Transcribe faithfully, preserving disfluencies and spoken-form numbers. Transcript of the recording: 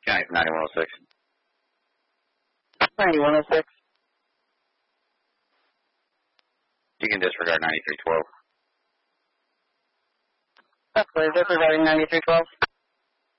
County for ninety-one oh six. ninety-one oh six. You can disregard ninety-three twelve. That's clear. Disregarding ninety-three twelve.